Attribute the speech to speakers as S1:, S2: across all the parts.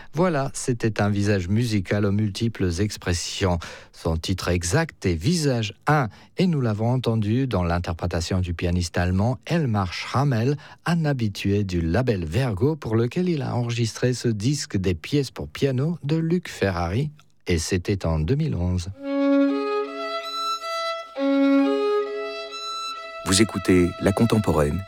S1: Voilà, c'était un visage musical aux multiples expressions. Son titre exact est Visage 1 et nous l'avons entendu dans l'interprétation du pianiste allemand Elmar Schrammel, un habitué du label Vergo pour lequel il a enregistré ce disque des pièces pour piano de Luc Ferrari, et c'était en 2011.
S2: Vous écoutez La Contemporaine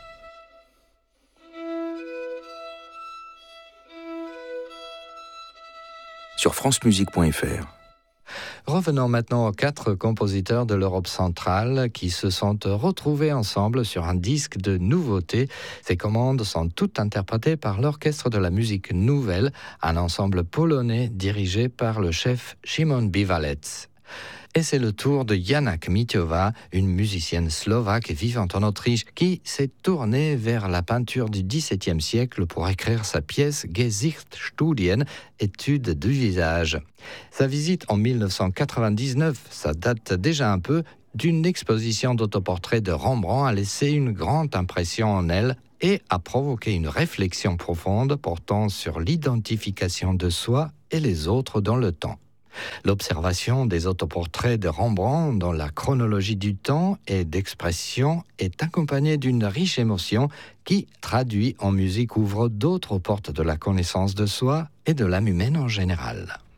S2: sur francemusique.fr.
S1: Revenons maintenant aux 4 compositeurs de l'Europe centrale qui se sont retrouvés ensemble sur un disque de nouveautés. Ces commandes sont toutes interprétées par l'Orchestre de la musique nouvelle, un ensemble polonais dirigé par le chef Szymon Biwalec. Et c'est le tour de Jana Kmitiowa, une musicienne slovaque vivant en Autriche, qui s'est tournée vers la peinture du XVIIe siècle pour écrire sa pièce Gesichtsstudien, étude du visage. Sa visite en 1999, ça date déjà un peu, d'une exposition d'autoportraits de Rembrandt a laissé une grande impression en elle et a provoqué une réflexion profonde portant sur l'identification de soi et les autres dans le temps. L'observation des autoportraits de Rembrandt dans la chronologie du temps et d'expression est accompagnée d'une riche émotion qui, traduit en musique, ouvre d'autres portes de la connaissance de soi et de l'âme humaine en général.